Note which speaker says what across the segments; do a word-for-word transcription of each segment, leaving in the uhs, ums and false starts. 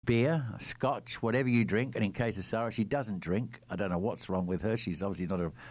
Speaker 1: beer, scotch, whatever you drink. And in case of Sarah, she doesn't drink. I don't know what's wrong with her. She's obviously not a...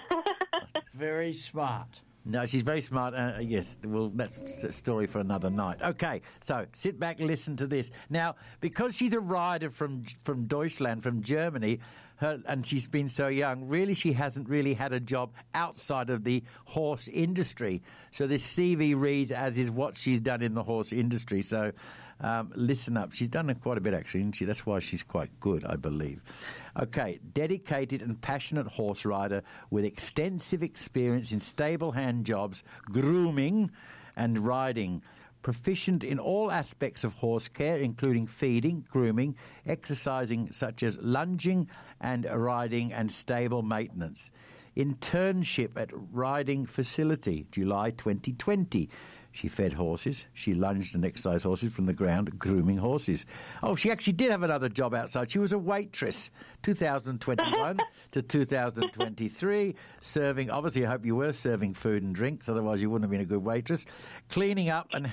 Speaker 1: a
Speaker 2: Very smart.
Speaker 1: No, she's very smart. Uh, yes, well, that's a story for another night. Okay, so sit back, listen to this. Now, because she's a rider from from Deutschland, from Germany, her, and she's been so young, really she hasn't really had a job outside of the horse industry. So this C V reads as is what she's done in the horse industry. So um, listen up. She's done quite a bit, actually, isn't she? That's why she's quite good, I believe. Okay, dedicated and passionate horse rider with extensive experience in stable hand jobs, grooming and riding. Proficient in all aspects of horse care, including feeding, grooming, exercising such as lunging and riding and stable maintenance. Internship at riding facility, July twenty twenty. She fed horses. She lunged and exercised horses from the ground, grooming horses. Oh, she actually did have another job outside. She was a waitress, two thousand twenty-one to two thousand twenty-three, serving, obviously I hope you were serving food and drinks, otherwise you wouldn't have been a good waitress, cleaning up and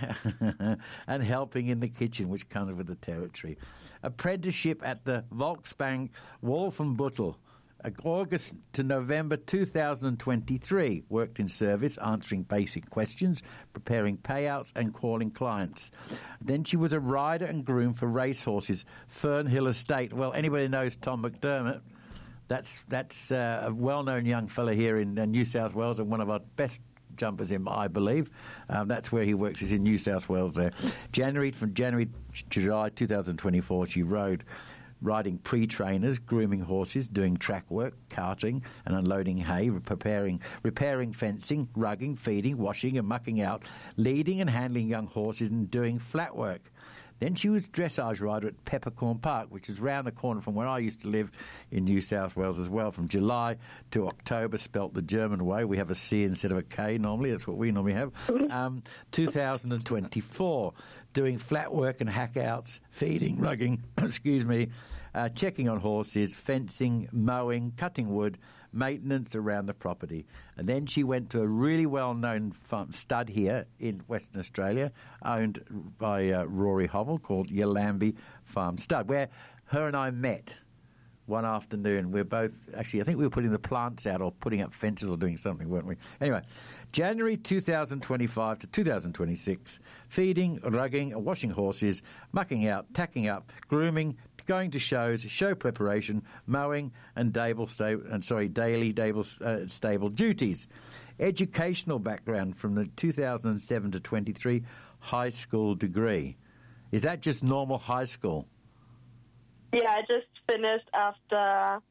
Speaker 1: and helping in the kitchen, which comes with the territory. Apprenticeship at the Volksbank Wolfenbüttel, August to November two thousand twenty-three. Worked in service, answering basic questions, preparing payouts and calling clients. Then she was a rider and groom for racehorses, Fernhill Estate. Well, anybody knows Tom McDermott? That's that's uh, a well-known young fella here in uh, New South Wales and one of our best jumpers in, I believe. Um, that's where he works, is in New South Wales there. January, from January to July two thousand twenty-four, she rode riding pre-trainers, grooming horses, doing track work, carting and unloading hay, preparing, repairing fencing, rugging, feeding, washing and mucking out, leading and handling young horses and doing flat work. Then she was dressage rider at Peppercorn Park, which is round the corner from where I used to live in New South Wales as well. From July to October, spelt the German way. We have a C instead of a K normally. That's what we normally have. Um, two thousand twenty-four, doing flat work and hack-outs, feeding, rugging, excuse me, uh, checking on horses, fencing, mowing, cutting wood, maintenance around the property. And then she went to a really well-known farm, stud here in Western Australia, owned by uh, Rory Hobble, called Yallambee Farm Stud, where her and I met one afternoon. We're both, actually, I think we were putting the plants out or putting up fences or doing something, weren't we? Anyway, January two thousand twenty-five to two thousand twenty-six, feeding, rugging, washing horses, mucking out, tacking up, grooming, going to shows, show preparation, mowing, and stable, stable, and sorry, daily stable, uh, stable duties. Educational background from the two thousand seven to twenty-three, high school degree. Is that just normal high school?
Speaker 3: Yeah, I just finished after,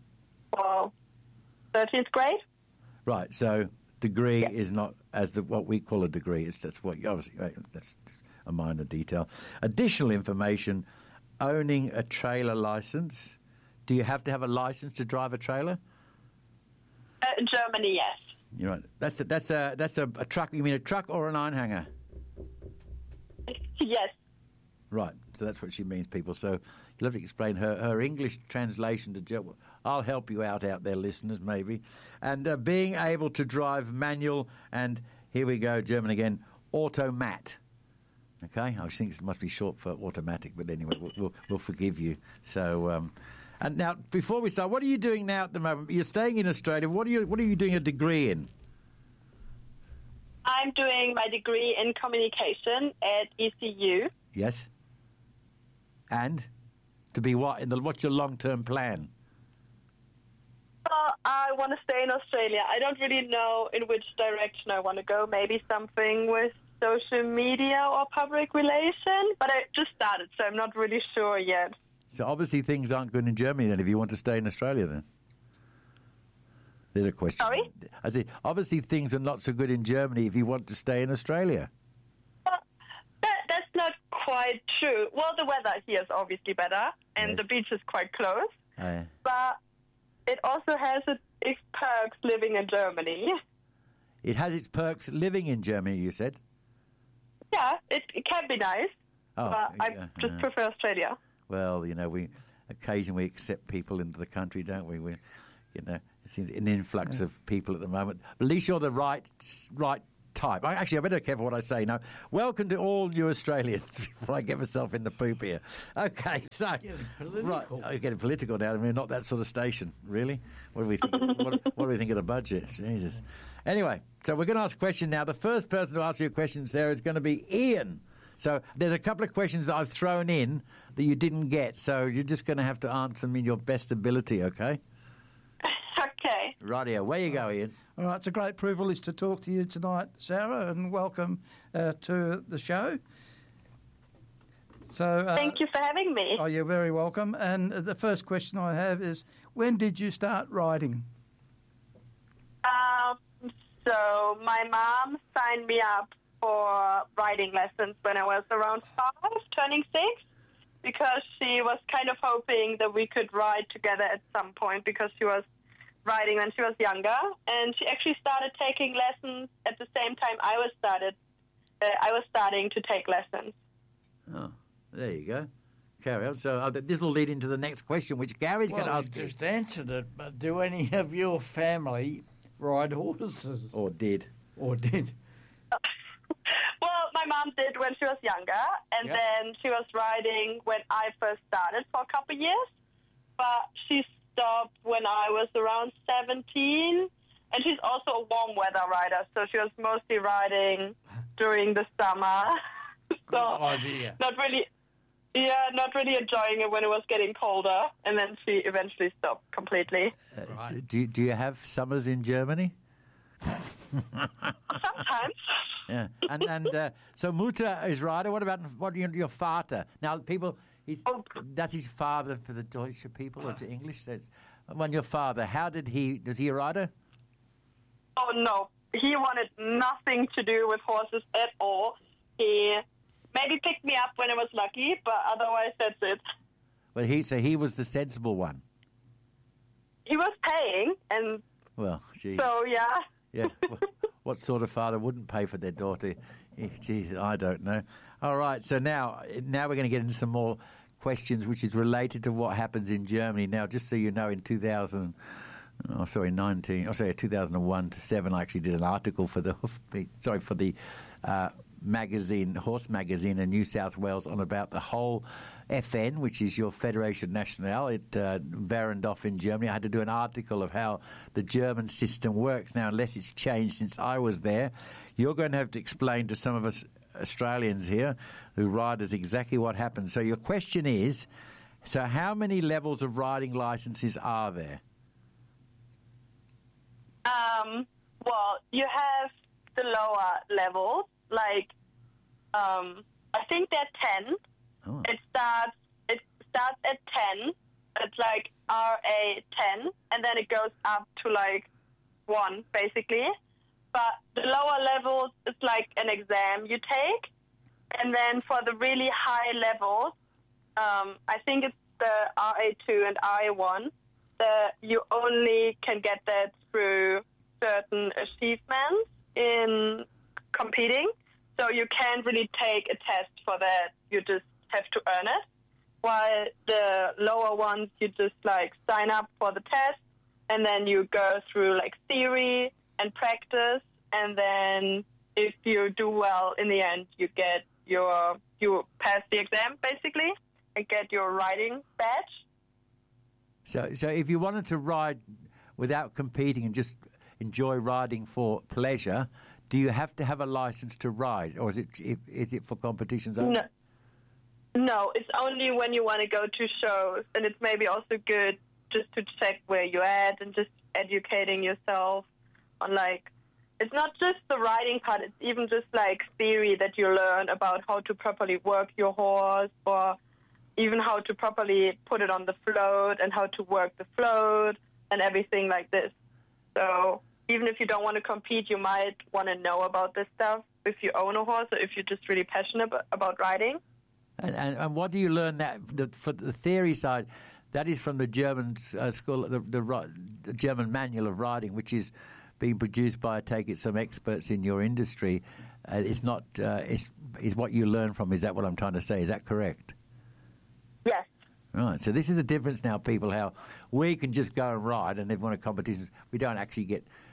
Speaker 3: well, thirteenth grade.
Speaker 1: Right, so degree
Speaker 3: yeah.
Speaker 1: is not as the what we call a degree. It's that's what obviously that's a minor detail. Additional information: owning a trailer license. Do you have to have a license to drive a trailer?
Speaker 3: Uh, in Germany, yes.
Speaker 1: You're right. That's a, that's a that's a, a truck. You mean a truck or an iron hanger?
Speaker 3: Yes.
Speaker 1: Right, so that's what she means, people. So you'll have to explain her, her English translation to German. I'll help you out out there, listeners, maybe. And uh, being able to drive manual and, here we go, German again, automat. Okay, I think it must be short for automatic, but anyway, we'll, we'll, we'll forgive you. So, um, and now, before we start, what are you doing now at the moment? You're staying in Australia. What are you, what are you doing a degree in?
Speaker 3: I'm doing my degree in communication at E C U.
Speaker 1: Yes. And to be what? In the, what's your long-term plan?
Speaker 3: Uh, I want to stay in Australia. I don't really know in which direction I want to go. Maybe something with social media or public relation. But I just started, so I'm not really sure yet.
Speaker 1: So obviously things aren't good in Germany then, if you want to stay in Australia then. There's a question.
Speaker 3: Sorry?
Speaker 1: I say, obviously things are not so good in Germany if you want to stay in Australia.
Speaker 3: That's not quite true. Well, the weather here is obviously better, and
Speaker 1: yes.
Speaker 3: the beach is quite close.
Speaker 1: Uh,
Speaker 3: but it also has its perks living in Germany.
Speaker 1: It has its perks living in Germany, you said?
Speaker 3: Yeah, it, it can be nice, oh, but I uh, just prefer Australia.
Speaker 1: Well, you know, we occasionally accept people into the country, don't we? We, you know, it seems an influx yeah. of people at the moment. But at least you're the right, right type. I, actually, I better be careful what I say now. Welcome to all new Australians before I get myself in the poop here. Okay, so...
Speaker 2: Getting political.
Speaker 1: Right, oh, you're getting political now. I mean, not that sort of station, really. What do we think, what, what do we think of the budget? Jesus. Anyway, so we're going to ask a question now. The first person to ask you a question, Sarah, is going to be Ian. So there's a couple of questions that I've thrown in that you didn't get, so you're just going to have to answer them in your best ability, okay?
Speaker 3: Okay.
Speaker 1: Rightio, where you go, Ian?
Speaker 4: All right, it's a great privilege to talk to you tonight, Sarah, and welcome uh, to the show. So, uh,
Speaker 3: Thank you for having me.
Speaker 4: Oh, you're very welcome. And the first question I have is, when did you start riding?
Speaker 3: Um, so my mom signed me up for riding lessons when I was around five, turning six, because she was kind of hoping that we could ride together at some point because she was riding when she was younger, and she actually started taking lessons at the same time I was started. Uh, I was starting to take lessons.
Speaker 1: Oh, there you go. Carry on. So uh, this will lead into the next question, which Gary's
Speaker 2: well,
Speaker 1: going to ask
Speaker 2: you
Speaker 1: you.
Speaker 2: just answered it, but do any of your family ride horses?
Speaker 1: Or did.
Speaker 2: Or did?
Speaker 3: Well, my mom did when she was younger, and
Speaker 2: Yep.
Speaker 3: then she was riding when I first started for a couple of years, but she stopped when I was around seventeen, and she's also a warm weather rider, so she was mostly riding during the summer.
Speaker 2: Good
Speaker 3: so
Speaker 2: idea.
Speaker 3: not really, yeah, not really enjoying it when it was getting colder, and then she eventually stopped completely.
Speaker 1: Uh,
Speaker 2: Right.
Speaker 1: d- do, you- do you have summers in Germany?
Speaker 3: Sometimes.
Speaker 1: Yeah, and and uh, so Mutter is rider. What about what your, your Vater? Now people, he's
Speaker 3: Oh.
Speaker 1: that's his father for the Deutsche people or to English. That's when your father. How did he? Does he a rider?
Speaker 3: Oh, no. He wanted nothing to do with horses at all. He maybe picked me up when I was lucky, but otherwise that's it.
Speaker 1: Well, he so he was the sensible one.
Speaker 3: He was paying, and
Speaker 1: Well, gee,
Speaker 3: so, yeah.
Speaker 1: yeah. What, what sort of father wouldn't pay for their daughter? Eh, Geez, I don't know. All right, so now now we're going to get into some more questions, which is related to what happens in Germany. Now, just so you know, in two thousand. Oh, sorry, nineteen. Oh, sorry, two thousand one to seven. I actually did an article for the sorry for the uh, magazine, Horse Magazine, in New South Wales, on about the whole F N, which is your Federation Nationale at uh, Barendorf in Germany. I had to do an article of how the German system works now, unless it's changed since I was there. You're going to have to explain to some of us Australians here who ride us exactly what happens. So your question is: so how many levels of riding licenses are there?
Speaker 3: Um, well, you have the lower levels, like, um, I think they're ten.
Speaker 1: Oh.
Speaker 3: It starts, it starts at ten. It's like R A ten, and then it goes up to, like, one, basically. But the lower levels, it's like an exam you take. And then for the really high levels, um, I think it's the R A two and R A one, the, you only can get that through certain achievements in competing. So you can't really take a test for that. You just have to earn it. While the lower ones, you just, like, sign up for the test, and then you go through, like, theory and practice, and then if you do well in the end, you get your, you pass the exam, basically, and get your riding badge.
Speaker 1: So, so if you wanted to ride without competing and just enjoy riding for pleasure, do you have to have a license to ride, or is it is it for competitions only?
Speaker 3: No. No, it's only when you want to go to shows, and it's maybe also good just to check where you're at and just educating yourself on, like, it's not just the riding part, it's even just, like, theory that you learn about how to properly work your horse, or even how to properly put it on the float and how to work the float and everything like this. So even if you don't want to compete, you might want to know about this stuff if you own a horse or if you're just really passionate about riding.
Speaker 1: And, and, and what do you learn that the, for the theory side? That is from the German uh, school, the, the, the German manual of riding, which is being produced by, I take it, some experts in your industry. Uh, it's not. Uh, it's is what you learn from. Is that what I'm trying to say? Is that correct?
Speaker 3: Yes.
Speaker 1: Right. So this is the difference now, people. How we can just go and ride, and if we want competitions, we don't actually get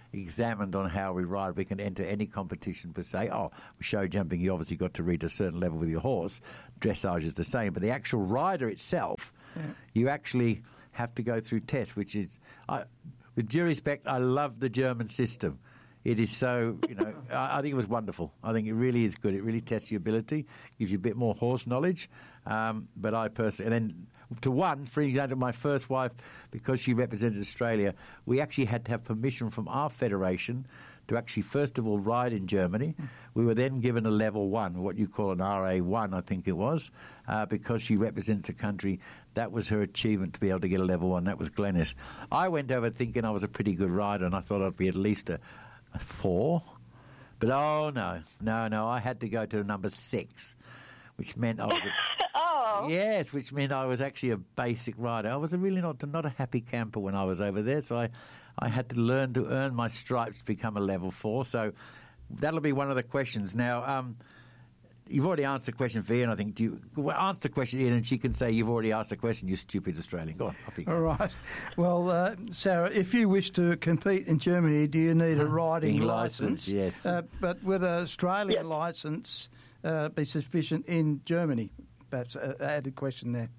Speaker 1: examined on how we ride. We can enter any competition per se. Oh, show jumping, you obviously got to reach a certain level with your horse. Dressage is the same. But the actual rider itself, yeah. you actually have to go through tests, which is, I, with due respect, I love the German system. It is so, you know, I, I think it was wonderful. I think it really is good. It really tests your ability, gives you a bit more horse knowledge. Um, but I personally, and then to one, for example, my first wife, because she represented Australia, we actually had to have permission from our federation to actually, first of all, ride in Germany. We were then given a level one, what you call an R A one, I think it was, uh, because she represents a country. That was her achievement to be able to get a level one. That was Glennis. I went over thinking I was a pretty good rider, and I thought I'd be at least a, a four. But, oh, no, no, no, I had to go to number six, which meant I was... A,
Speaker 3: oh.
Speaker 1: Yes, which meant I was actually a basic rider. I was a really not not a happy camper when I was over there, so I, I had to learn to earn my stripes to become a level four. So that'll be one of the questions. Now, um, you've already answered the question for Ian, I think. Do you well, answer the question, Ian, and she can say you've already asked the question, you stupid Australian. Go on, off you go.
Speaker 4: All right. Well, uh, Sarah, if you wish to compete in Germany, do you need a riding licence?
Speaker 1: Yes.
Speaker 4: Uh, but would an Australian
Speaker 3: Yep.
Speaker 4: licence uh, be sufficient in Germany? Perhaps an added question there.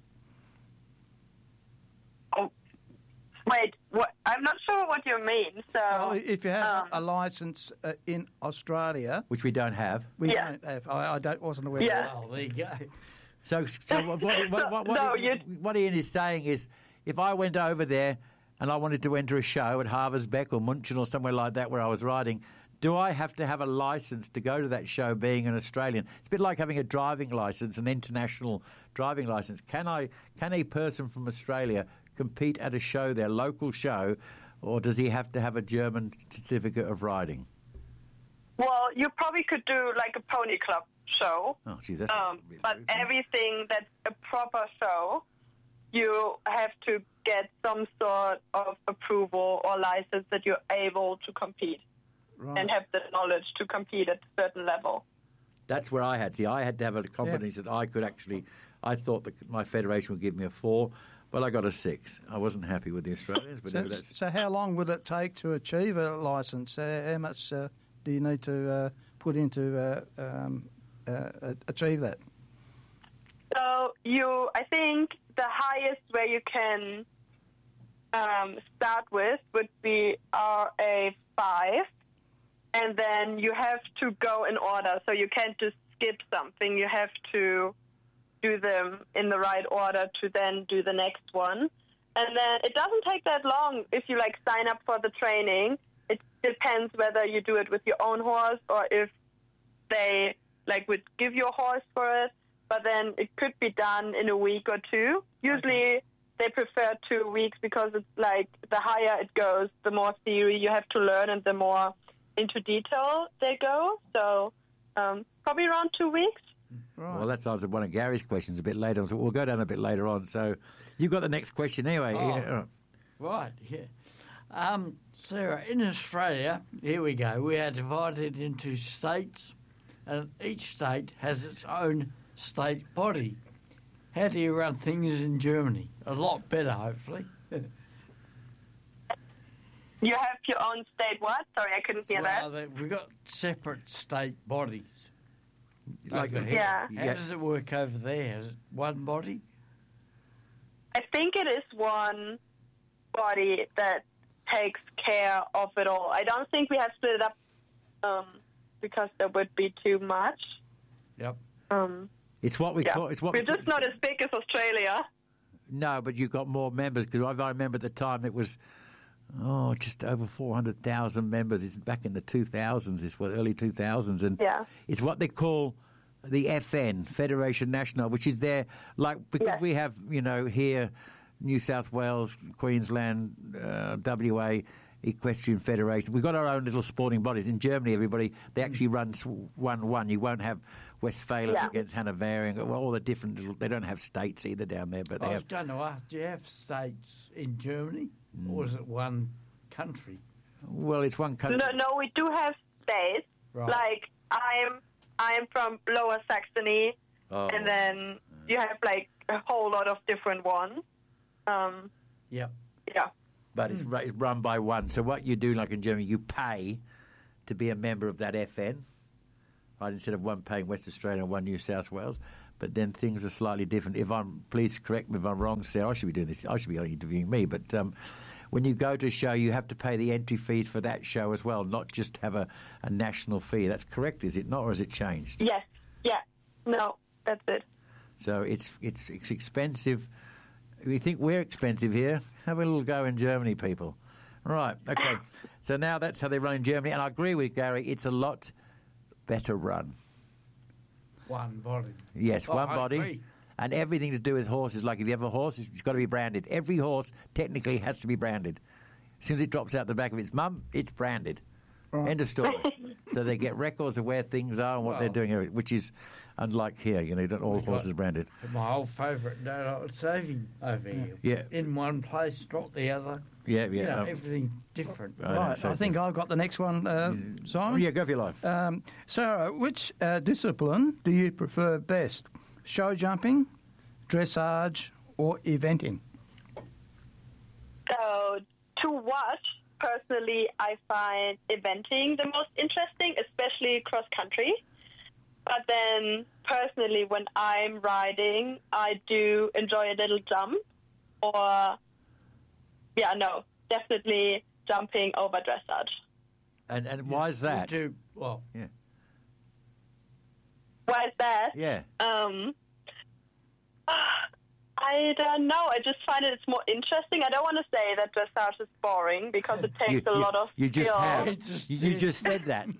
Speaker 3: Oh, wait, what? I'm not sure what you mean. So,
Speaker 4: Well, if you have
Speaker 3: um,
Speaker 4: a licence uh, in Australia,
Speaker 1: Which we don't have.
Speaker 4: we
Speaker 3: Yeah.
Speaker 4: don't have. I, I don't, wasn't aware
Speaker 3: Yeah.
Speaker 4: of
Speaker 2: Oh, there you go.
Speaker 1: So, so what, what, what, what,
Speaker 3: No,
Speaker 1: what,
Speaker 3: you-
Speaker 1: what Ian is saying is, if I went over there and I wanted to enter a show at Haversbeck or München or somewhere like that where I was riding, do I have to have a licence to go to that show being an Australian? It's a bit like having a driving licence, an international driving licence. Can I? Can a person from Australia compete at a show, their local show, or does he have to have a German certificate of riding?
Speaker 3: well, you probably could do like a pony club show.
Speaker 1: Oh, geez, that's
Speaker 3: Um,
Speaker 1: a bit
Speaker 3: but
Speaker 1: rude.
Speaker 3: everything that's a proper show, you have to get some sort of approval or license that you're able to compete
Speaker 4: Right.
Speaker 3: and have the knowledge to compete at a certain level.
Speaker 1: That's where I had. See, I had to have a competence that I could actually. I thought that my federation would give me a four, but I got a six. I wasn't happy with the Australians, but
Speaker 4: So,
Speaker 1: that's,
Speaker 4: so how long would it take to achieve a licence? Uh, how much uh, do you need to uh, put into uh, um, uh, achieve that?
Speaker 3: So you, I think the highest where you can um, start with would be R A five, and then you have to go in order. So you can't just skip something. You have to do them in the right order to then do the next one. And then it doesn't take that long if you like sign up for the training. It depends whether you do it with your own horse or if they like would give you a horse for it. But then it could be done in a week or two. Usually they prefer two weeks because it's like the higher it goes, the more theory you have to learn and the more into detail they go. So um, probably around two weeks.
Speaker 4: Right.
Speaker 1: well, that's answered one of Gary's questions a bit later on. So we'll go down a bit later on. So you've got the next question anyway.
Speaker 2: Oh.
Speaker 1: Yeah.
Speaker 2: Right, yeah. Um, Sarah, in Australia, here we go, we are divided into states, and each state has its own state body. How do you run things in Germany? A lot better, hopefully.
Speaker 3: You have your own state what? Sorry, I couldn't hear
Speaker 2: Well,
Speaker 3: that.
Speaker 2: they- we've got separate state bodies.
Speaker 1: Like
Speaker 2: over
Speaker 1: the-
Speaker 2: here.
Speaker 3: Yeah.
Speaker 2: How
Speaker 1: Yeah.
Speaker 2: does it work over there? Is it one body?
Speaker 3: I think it is one body that takes care of it all. I don't think we have split it up um, because there would be too much.
Speaker 2: Yep.
Speaker 3: Um,
Speaker 1: It's what we
Speaker 3: yeah.
Speaker 1: call. It's what
Speaker 3: We're
Speaker 1: we
Speaker 3: just not as big as Australia.
Speaker 1: No, but you've got more members because I remember at the time it was oh just over four hundred thousand members. It's back in the two thousands. It's what early two thousands, and
Speaker 3: Yeah.
Speaker 1: it's what they call the F N Federation National, which is there like because
Speaker 3: Yes.
Speaker 1: we have you know here New South Wales, Queensland, uh, W A. Equestrian Federation. We've got our own little sporting bodies. In Germany, everybody, they actually run one-one. You won't have Westphalian
Speaker 3: Yeah.
Speaker 1: against Hanoverian. Well, all the different little... They don't have states either down there, but they
Speaker 2: I was
Speaker 1: have...
Speaker 2: going to ask, do you have states in Germany, or is it one country?
Speaker 1: Well, it's one country.
Speaker 3: No, no, we do have states.
Speaker 2: Right.
Speaker 3: Like I'm, I'm from Lower Saxony,
Speaker 1: Oh.
Speaker 3: and then you have like a whole lot of different ones. Um,
Speaker 2: Yep.
Speaker 3: yeah.
Speaker 1: but it's, ru- it's run by one. So what you do, like in Germany, you pay to be a member of that F N, right? Instead of one paying West Australia and one New South Wales. But then things are slightly different. If I'm, please correct me if I'm wrong, Sarah. I should be doing this. I should be interviewing me. But um, when you go to a show, you have to pay the entry fees for that show as well, not just have a, a national fee. That's correct, is it not, or has it changed?
Speaker 3: Yes. Yeah. No, that's it.
Speaker 1: So it's it's it's expensive. We think we're expensive here. Have a little go in Germany, people. Right. Okay. So now that's how they run in Germany, and I agree with Gary. It's a lot better run.
Speaker 2: One body.
Speaker 1: Yes,
Speaker 2: Oh,
Speaker 1: one
Speaker 2: I
Speaker 1: body.
Speaker 2: agree.
Speaker 1: And everything to do with horses. Like if you have a horse, it's, it's got to be branded. Every horse technically has to be branded. As soon as it drops out the back of its mum, it's branded.
Speaker 4: Right.
Speaker 1: End of story. So they get records of where things are and what they're
Speaker 2: Well-
Speaker 1: doing, which is unlike here. You know, not all
Speaker 2: We got-
Speaker 1: horses are branded.
Speaker 2: My old favourite daylight saving over here.
Speaker 1: Yeah.
Speaker 2: In one place, not the other.
Speaker 1: Yeah,
Speaker 2: You
Speaker 1: yeah.
Speaker 2: know,
Speaker 1: um,
Speaker 2: everything different.
Speaker 1: I know,
Speaker 4: Right,
Speaker 1: so
Speaker 4: I think I've got the next one, uh,
Speaker 1: oh,
Speaker 4: Simon.
Speaker 1: yeah, go for your life.
Speaker 4: Um, Sarah, which uh, discipline do you prefer best? Show jumping, dressage, or eventing?
Speaker 3: So to watch, personally, I find eventing the most interesting, especially cross country. But then, personally, when I'm riding, I do enjoy a little jump. Or, yeah, no, definitely jumping over dressage.
Speaker 1: And and why is that?
Speaker 2: To, to, well,
Speaker 1: Yeah.
Speaker 3: Why is that?
Speaker 1: Yeah.
Speaker 3: Um, I don't know. I just find it it's more interesting. I don't want to say that dressage is boring because it takes
Speaker 1: You-
Speaker 3: a
Speaker 1: you-
Speaker 3: lot of
Speaker 1: You just
Speaker 3: skill.
Speaker 1: have.
Speaker 2: It just
Speaker 1: you, you
Speaker 2: is.
Speaker 1: just said that.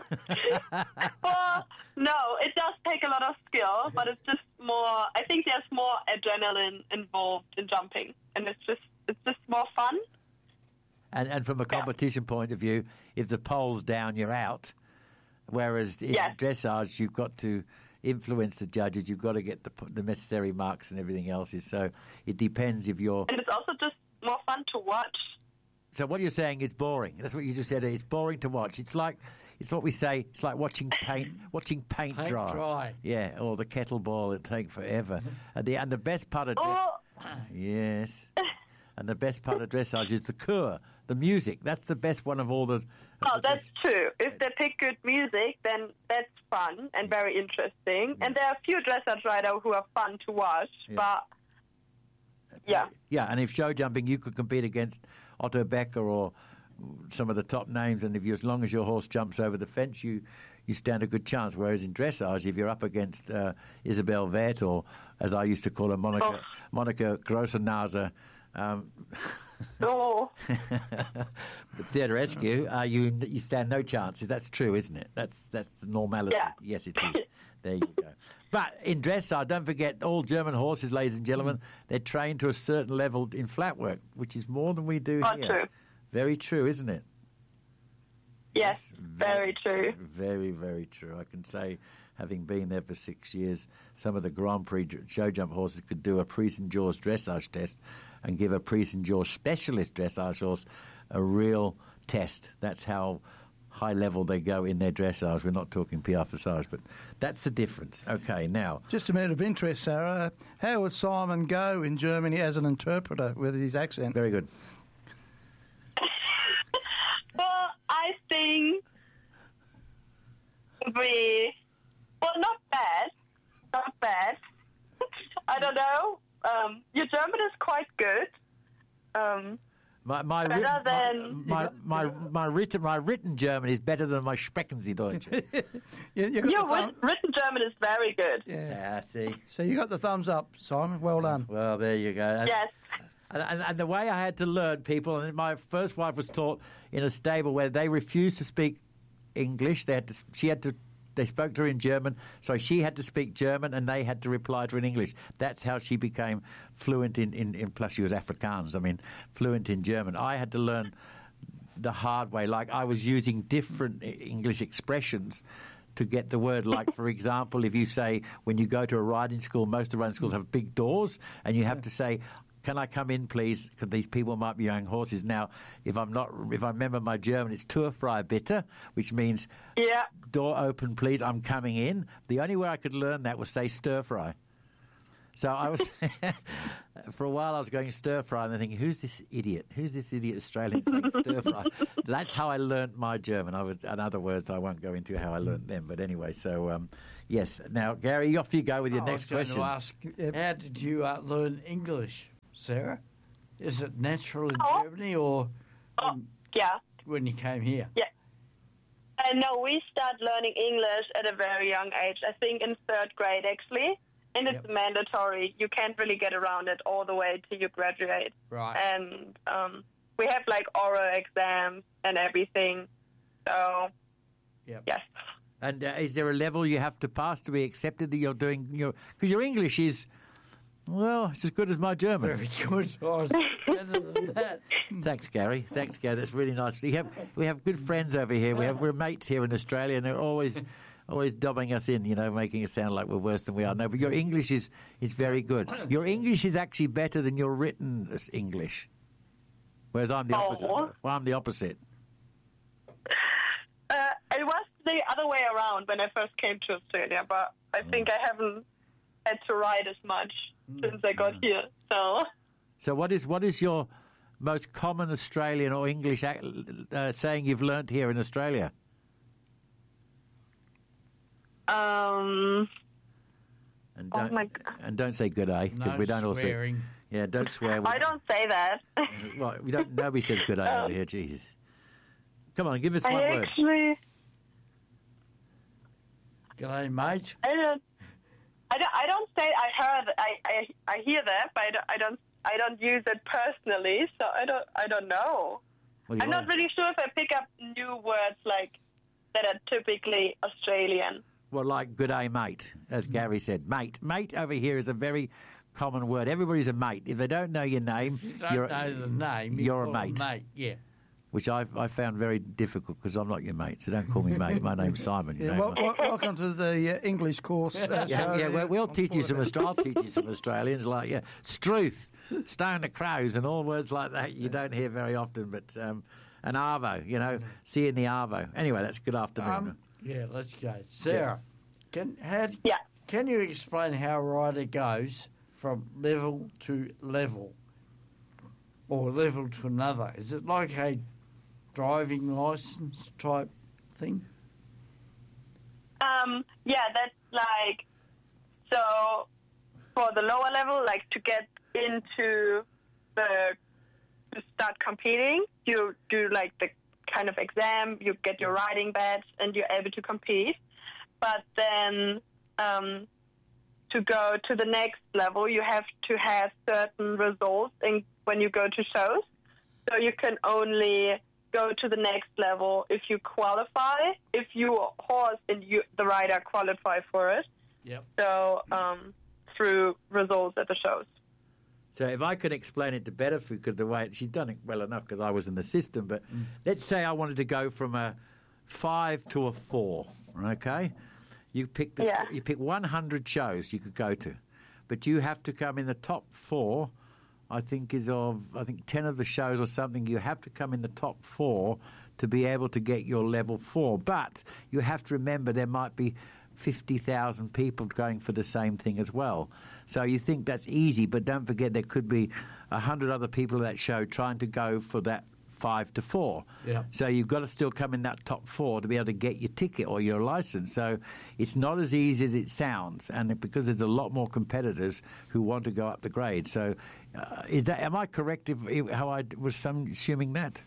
Speaker 3: Well, no, it does take a lot of skill, but it's just more. I think there's more adrenaline involved in jumping, and it's just it's just more fun.
Speaker 1: And and from a competition point of view, if the pole's down, you're out. Whereas in
Speaker 3: Yes.
Speaker 1: dressage, you've got to influence the judges. You've got to get the the necessary marks and everything else. Is so it depends if you're.
Speaker 3: And it's also just more fun to watch.
Speaker 1: So what you're saying is boring. That's what you just said. It's boring to watch. It's like it's what we say. It's like watching paint watching paint,
Speaker 2: paint
Speaker 1: dry.
Speaker 2: dry.
Speaker 1: Yeah, or the kettle boil. It takes forever. and the and the best part of dress-
Speaker 3: Oh,
Speaker 1: yes, and the best part of dressage is the chœur, the music. That's the best one of all the. of
Speaker 3: oh,
Speaker 1: the
Speaker 3: that's
Speaker 1: dress-
Speaker 3: true. If they pick good music, then that's fun and very interesting. And there are a few dressage riders who are fun to watch,
Speaker 1: Yeah.
Speaker 3: but yeah.
Speaker 1: Yeah, and if show jumping, you could compete against Otto Becker or some of the top names, and if you, as long as your horse jumps over the fence, you you stand a good chance. Whereas in dressage, if you're up against uh, Isabel Vett or, as I used to call her, Monica
Speaker 3: Oh.
Speaker 1: Monica Grossenase, um,
Speaker 3: Oh,
Speaker 1: Theatre Rescue, uh, you you stand no chance. That's true, isn't it? That's that's the normality.
Speaker 3: Yeah.
Speaker 1: Yes, it is. There you go. But in dressage, don't forget, all German horses, ladies and gentlemen, they're trained to a certain level in flat work, which is more than we do
Speaker 3: oh,
Speaker 1: here.
Speaker 3: true.
Speaker 1: Very true, isn't it?
Speaker 3: Yes, very true.
Speaker 1: Very, very true. I can say, having been there for six years, some of the Grand Prix dr- show jump horses could do a Prix Saint George dressage test and give a Prix Saint George specialist dressage horse a real test. That's how high level they go in their dressage. We're not talking P R dressage, but that's the difference. Okay, now.
Speaker 4: Just a matter of interest, Sarah. How would Simon go in Germany as an interpreter with his accent?
Speaker 1: Very good.
Speaker 3: Well, I think we, well, not bad, not bad. I don't know. Um, your German is quite good. Um,
Speaker 1: My my
Speaker 3: Better
Speaker 1: written,
Speaker 3: than-
Speaker 1: my, my, my, my written my written German is better than my Sprechen Sie Deutsch.
Speaker 4: You, you got
Speaker 3: your
Speaker 4: the thumb-
Speaker 3: writ- written German is very good.
Speaker 4: yeah.
Speaker 1: Yeah, see.
Speaker 4: So you got the thumbs up, Simon. Well done.
Speaker 1: Well, there you go. And-
Speaker 3: Yes.
Speaker 1: And, and, and the way I had to learn people, and my first wife was taught in a stable where they refused to speak English. They had to, she had to, they spoke to her in German, so she had to speak German, and they had to reply to her in English. That's how she became fluent in, in, in plus she was Afrikaans, I mean, fluent in German. I had to learn the hard way, like I was using different English expressions to get the word. Like, for example, if you say, when you go to a riding school, most of the riding schools have big doors, and you have to say, can I come in, please? Because these people might be young horses. Now, if I'm not, if I remember my German, it's Tür frei bitte, which means
Speaker 3: Yeah.
Speaker 1: door open, please. I'm coming in. The only way I could learn that was say stir fry. So I was, for a while I was going stir fry and then thinking, who's this idiot? Who's this idiot Australian saying stir fry? That's how I learnt my German. I was, in other words, I won't go into how I learnt them. But anyway, so um, yes. Now, Gary, off you go with your
Speaker 2: I
Speaker 1: next
Speaker 2: was
Speaker 1: question.
Speaker 2: going to ask, how did you uh, learn English, Sarah? Is it natural in
Speaker 3: Oh.
Speaker 2: Germany or
Speaker 3: Oh,
Speaker 2: um,
Speaker 3: yeah.
Speaker 2: when you came here?
Speaker 3: Yeah. Uh, no, we start learning English at a very young age. I think in third grade, actually. And it's
Speaker 2: Yep.
Speaker 3: mandatory. You can't really get around it all the way till you graduate.
Speaker 2: Right.
Speaker 3: And um, we have, like, oral exams and everything. So,
Speaker 2: Yep.
Speaker 3: yes.
Speaker 1: And uh, is there a level you have to pass to be accepted that you're doing your? Because your English is, well, it's as good as my German.
Speaker 2: Very good. I was better than that.
Speaker 1: Thanks, Gary. Thanks, Gary. That's really nice. We have we have good friends over here. We have we're mates here in Australia, and they're always always dobbing us in, you know, making us sound like we're worse than we are. No, but your English is is very good. Your English is actually better than your written English. Whereas I'm the opposite.
Speaker 3: Oh.
Speaker 1: Well, I'm the opposite.
Speaker 3: Uh, it was the other way around when I first came to Australia, but I think I haven't had to write as much since I got here. So,
Speaker 1: So what is what is your most common Australian or English ac- uh, saying you've learnt here in Australia?
Speaker 3: um,
Speaker 1: And
Speaker 3: Oh
Speaker 1: don't,
Speaker 3: my God.
Speaker 1: and don't say good day because
Speaker 2: No
Speaker 1: we don't all say.
Speaker 2: swearing.
Speaker 1: Yeah, don't swear. We-
Speaker 3: I don't say that.
Speaker 1: Right, we don't. Nobody says good day over here. Jesus. Come on, give us
Speaker 3: I
Speaker 1: one word.
Speaker 3: actually,
Speaker 2: G'day, mate.
Speaker 3: I don't, I don't, I don't say I heard, I, I, I hear that, but I don't, I don't, I don't use it personally, so I don't, I don't know.
Speaker 1: What do you
Speaker 3: I'm not
Speaker 1: want?
Speaker 3: really sure if I pick up new words like that are typically Australian.
Speaker 1: Well, like good day, mate, as Gary said. Mate. Mate over here is a very common word. Everybody's a mate. If they don't know your name,
Speaker 2: You don't
Speaker 1: you're,
Speaker 2: know the name.
Speaker 1: you're
Speaker 2: you
Speaker 1: a
Speaker 2: call him
Speaker 1: mate.
Speaker 2: mate. Yeah.
Speaker 1: Which I I found very difficult because I'm not your mate, so don't call me mate. My name's Simon. You
Speaker 4: Yeah,
Speaker 1: know.
Speaker 4: well, well, welcome to the uh, English course. Uh,
Speaker 1: Yeah,
Speaker 4: so,
Speaker 1: yeah, we'll, we'll
Speaker 4: on
Speaker 1: teach you
Speaker 4: board
Speaker 1: some.
Speaker 4: it.
Speaker 1: Aust- I'll teach you some Australians like yeah, struth, stone the crows, and all words like that you don't hear very often. But um, an arvo, you know, see you in the arvo. Anyway, that's good afternoon.
Speaker 2: Um, yeah, let's go. Sarah, can how,
Speaker 3: Yeah.
Speaker 2: can you explain how a rider goes from level to level or level to another? Is it like a driving license type thing?
Speaker 3: Um, yeah, that's like, so for the lower level, like to get into the, to start competing, you do like the kind of exam, you get your riding badge and you're able to compete. But then um, to go to the next level, you have to have certain results in, when you go to shows. So you can only go to the next level if you qualify, if your horse and you, the rider qualify for it.
Speaker 2: Yep.
Speaker 3: So um, through results at the shows.
Speaker 1: So if I could explain it to better, because the way she's done it well enough, because I was in the system. But let's say I wanted to go from a five to a four. Okay, you pick the,
Speaker 3: Yeah.
Speaker 1: you pick one hundred shows you could go to, but you have to come in the top four. I think is of I think ten of the shows or something. You have to come in the top four to be able to get your level four. But you have to remember there might be fifty thousand people going for the same thing as well. So you think that's easy, but don't forget there could be a hundred other people at that show trying to go for that five to four.
Speaker 2: Yeah.
Speaker 1: So you've got to still come in that top four to be able to get your ticket or your license. So it's not as easy as it sounds, and it, because there's a lot more competitors who want to go up the grade. So uh, is that am I correct if, if how I was some assuming that?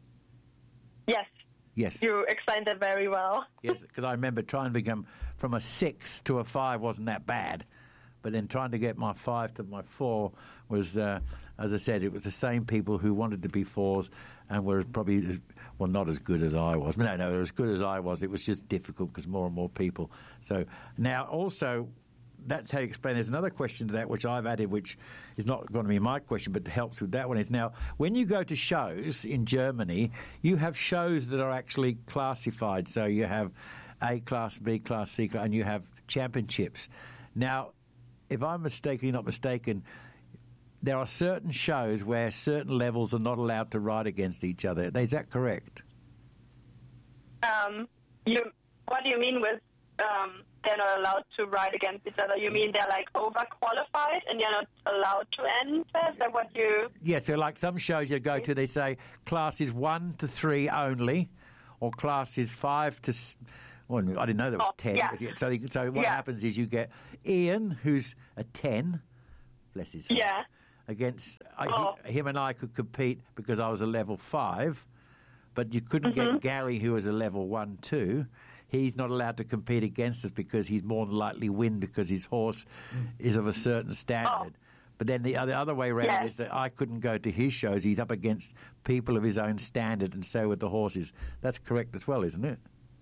Speaker 3: Yes,
Speaker 1: Yes.
Speaker 3: you explained that very well.
Speaker 1: Yes, because I remember trying to become from a six to a five wasn't that bad, but then trying to get my five to my four was, uh, as I said, it was the same people who wanted to be fours and were probably, as, well, not as good as I was. No, no, they were as good as I was. It was just difficult because more and more people. So now also, that's how you explain. There's another question to that which I've added, which is not going to be my question, but helps with that one. Is now when you go to shows in Germany, you have shows that are actually classified. So you have A class, B class, C class, and you have championships. Now, if I'm mistakenly not mistaken, there are certain shows where certain levels are not allowed to ride against each other. Is that correct?
Speaker 3: Um, you, what do you mean with um, they're not allowed to ride against each other? You mean they're like overqualified and you're not allowed to enter? Is that what you...
Speaker 1: Yeah, so like some shows you go to, they say classes one to three only, or classes five to... Well, I didn't know there was
Speaker 3: Oh,
Speaker 1: ten.
Speaker 3: yeah.
Speaker 1: So, so what
Speaker 3: Yeah.
Speaker 1: happens is you get Ian, who's a ten, bless his heart,
Speaker 3: Yeah.
Speaker 1: against... I
Speaker 3: Oh.
Speaker 1: he, him and I could compete because I was a level five, but you couldn't
Speaker 3: Mm-hmm.
Speaker 1: get Gary, who was a level one, two. He's not allowed to compete against us because he's more than likely win because his horse is of a certain standard. But then the other, other way around
Speaker 3: Yes.
Speaker 1: is that I couldn't go to his shows. He's up against people of his own standard, and so with the horses. That's correct as well, isn't it?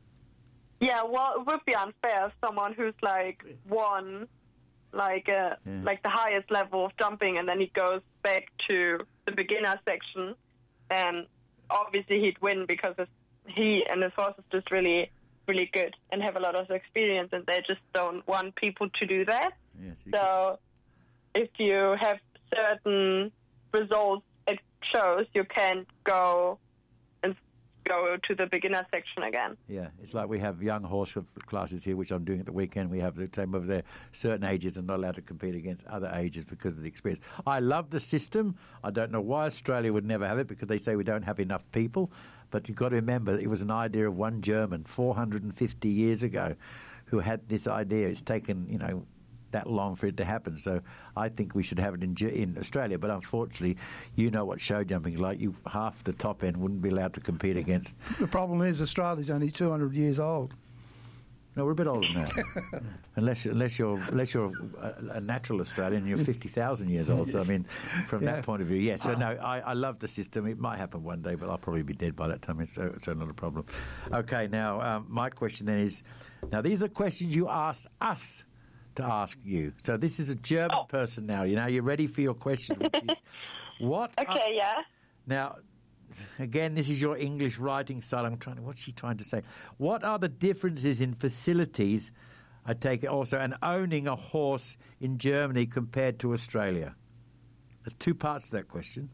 Speaker 3: Yeah, well, it would be unfair if someone who's like won like uh,
Speaker 1: Yeah.
Speaker 3: like the highest level of jumping and then he goes back to the beginner section, and obviously he'd win because it's, he and his horse is just really, really good and have a lot of experience, and they just don't want people to do that.
Speaker 1: Yes. you
Speaker 3: So if you have certain results it shows, you can't go and go to the beginner section again.
Speaker 1: Yeah, it's like we have young horse classes here, which I'm doing at the weekend. We have the same over there. Certain ages are not allowed to compete against other ages because of the experience. I love the system. I don't know why Australia would never have it, because they say we don't have enough people. But you've got to remember, it was an idea of one German four hundred fifty years ago who had this idea. It's taken, you know, that long for it to happen. So I think we should have it in in Australia. But unfortunately, you know what show jumping is like. You half the top end wouldn't be allowed to compete against.
Speaker 4: The problem is Australia's only two hundred years old.
Speaker 1: No, we're a bit older than that. unless unless you're unless you're a, a natural Australian, you're fifty thousand years old. So I mean, from
Speaker 4: Yeah.
Speaker 1: that point of view, yes. So no, I, I love the system. It might happen one day, but I'll probably be dead by that time. So so not a problem. Okay, now um, my question then is, now these are questions you asked us to ask you. So this is a German
Speaker 3: Oh.
Speaker 1: person now. You know, you're ready for your question. Which is, what? are-
Speaker 3: Okay, yeah.
Speaker 1: now, again, this is your English writing style. I'm trying to, what's she trying to say? What are the differences in facilities, I take it also, and owning a horse in Germany compared to Australia? There's two parts to that question.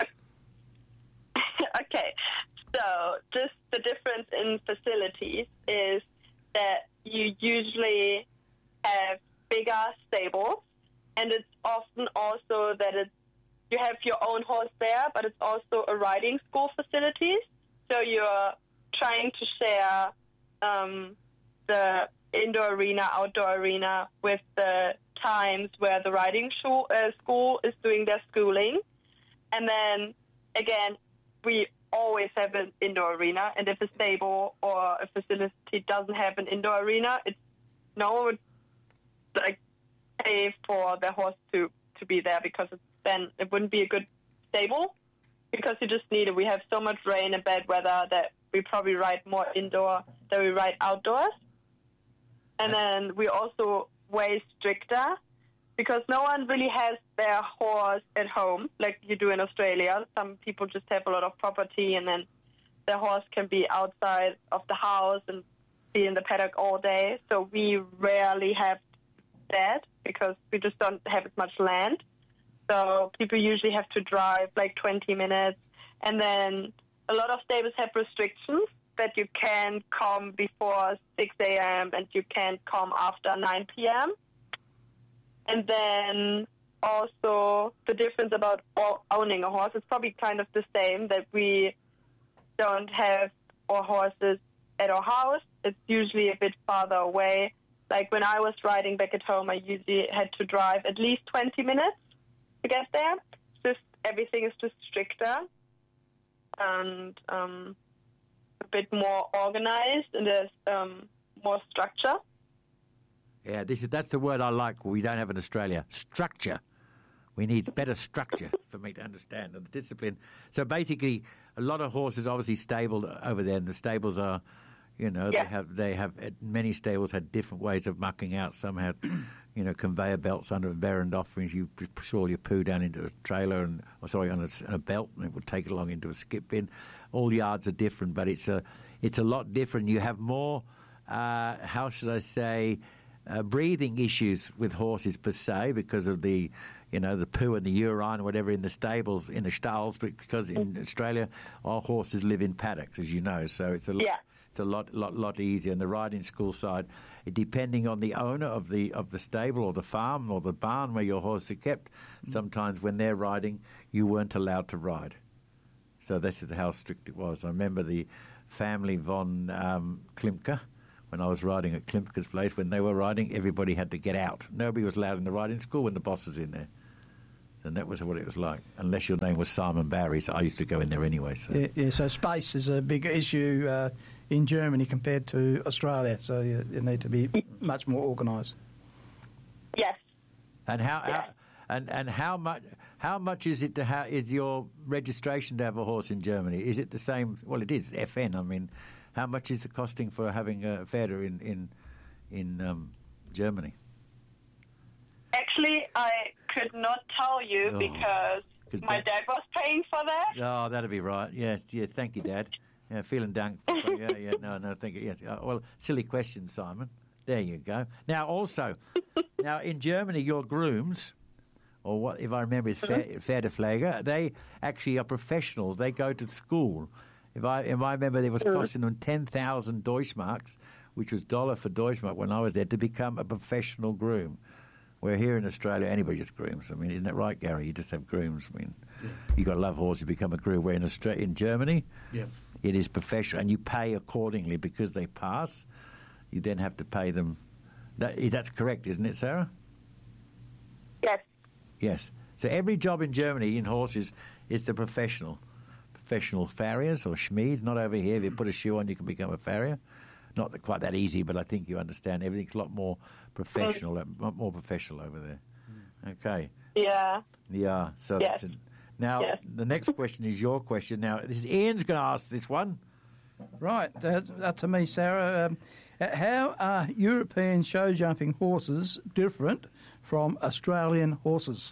Speaker 3: Okay, so just the difference in facilities is that you usually have bigger stables, and it's often also that it's, you have your own horse there, but it's also a riding school facilities. So you're trying to share um, the indoor arena, outdoor arena with the times where the riding show, uh, school is doing their schooling. And then, again, we always have an indoor arena, and if a stable or a facility doesn't have an indoor arena, it's no one would like pay for their horse to, to be there, because it's, then it wouldn't be a good stable, because you just need it. We have so much rain and bad weather that we probably ride more indoor than we ride outdoors. And then we're also way stricter, because no one really has their horse at home like you do in Australia. Some people just have a lot of property, and then their horse can be outside of the house and be in the paddock all day. So we rarely have that, because we just don't have as much land. So people usually have to drive like twenty minutes. And then a lot of stables have restrictions that you can't come before six a.m. and you can't come after nine p.m. And then also the difference about owning a horse is probably kind of the same, that we don't have our horses at our house. It's usually a bit farther away. Like when I was riding back at home, I usually had to drive at least twenty minutes to get there. Just everything is just stricter and um, a bit more organized, and there's um, more structure.
Speaker 1: Yeah, this is that's the word I like. We don't have in Australia. Structure. We need better structure for me to understand the discipline. So basically, a lot of horses obviously stabled over there, and the stables are, you know,
Speaker 3: Yeah.
Speaker 1: they have they have many stables had different ways of mucking out. Some had, you know, conveyor belts under burned offerings. You push all your poo down into a trailer, and or sorry, on a, a belt, and it would take it along into a skip bin. All yards are different, but it's a it's a lot different. You have more, uh, how should I say, uh, breathing issues with horses per se, because of the, you know, the poo and the urine or whatever in the stables, in the stalls, but because in Australia, our horses live in paddocks, as you know, so it's a lot,
Speaker 3: Yeah.
Speaker 1: it's a lot, lot, lot easier. And the riding school side, depending on the owner of the of the stable or the farm or the barn where your horses are kept, sometimes when they're riding, you weren't allowed to ride. So this is how strict it was. I remember the family von um, Klimke, when I was riding at Klimke's place, when they were riding, everybody had to get out. Nobody was allowed in the riding school when the boss was in there. And that was what it was like, unless your name was Simon Barry. So I used to go in there anyway. So.
Speaker 4: Yeah, yeah, so space is a big issue uh, in Germany compared to Australia, so you, you need to be much more organised.
Speaker 3: Yes.
Speaker 1: And how,
Speaker 3: Yeah.
Speaker 1: how and and how much how much is it to how is your registration to have a horse in Germany? Is it the same? Well, it is F N. I mean, how much is it costing for having a Pferde in in in um, Germany?
Speaker 3: Actually, I could not tell you
Speaker 1: Oh,
Speaker 3: because
Speaker 1: 'cause
Speaker 3: my
Speaker 1: that-
Speaker 3: dad was paying for that.
Speaker 1: Oh, that'd be right. Yes, yes. Thank you, Dad. Yeah, feeling dank. yeah, yeah. No, no. Thank you. Yes. Uh, well, silly question, Simon. There you go. Now, also, now in Germany, your grooms, or what if I remember, is Pferdepfleger. They actually are professionals. They go to school. If I if I remember, it was costing them ten thousand Deutschmarks, which was dollar for Deutschmark when I was there, to become a professional groom. Where here in Australia, anybody just grooms. I mean, isn't that right, Gary? You just have grooms. I mean,
Speaker 2: Yeah.
Speaker 1: you got to love horses, you become a groom. Where in Australia, in Germany,
Speaker 2: Yeah.
Speaker 1: it is professional, and you pay accordingly because they pass. You then have to pay them. That, that's correct, isn't it, Sarah?
Speaker 3: Yes.
Speaker 1: Yes. So every job in Germany in horses is the professional. Professional farriers or schmieds, not over here. If you put a shoe on, you can become a farrier. Not that, quite that easy, but I think you understand. Everything's a lot more professional, a lot more professional over there. Okay.
Speaker 3: Yeah.
Speaker 1: Yeah. So
Speaker 3: Yes.
Speaker 1: that's it. Now,
Speaker 3: Yes.
Speaker 1: the next question is your question. Now, this is Ian's going to ask this one.
Speaker 4: Right, that's uh, to me, Sarah. Um, uh, how are European show jumping horses different from Australian horses?